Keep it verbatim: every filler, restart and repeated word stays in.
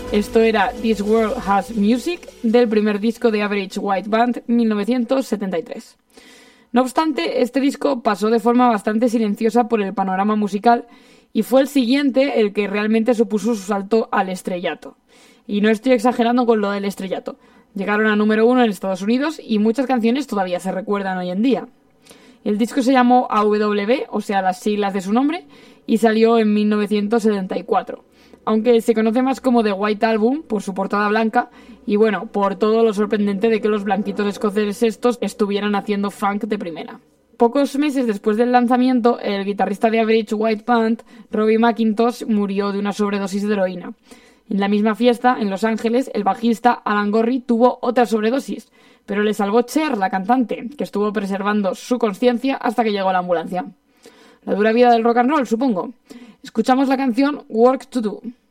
Esto era This World Has Music, del primer disco de Average White Band, mil novecientos setenta y tres. No obstante, este disco pasó de forma bastante silenciosa por el panorama musical y fue el siguiente el que realmente supuso su salto al estrellato. Y no estoy exagerando con lo del estrellato. Llegaron a número uno en Estados Unidos y muchas canciones todavía se recuerdan hoy en día. El disco se llamó A W B, o sea, las siglas de su nombre, y salió en mil novecientos setenta y cuatro. Aunque se conoce más como The White Album por su portada blanca y, bueno, por todo lo sorprendente de que los blanquitos escoceses estos estuvieran haciendo funk de primera. Pocos meses después del lanzamiento, el guitarrista de Average White Band, Robbie McIntosh, murió de una sobredosis de heroína. En la misma fiesta, en Los Ángeles, el bajista Alan Gorrie tuvo otra sobredosis, pero le salvó Cher, la cantante, que estuvo preservando su conciencia hasta que llegó la ambulancia. La dura vida del rock and roll, supongo. Escuchamos la canción Work to Do.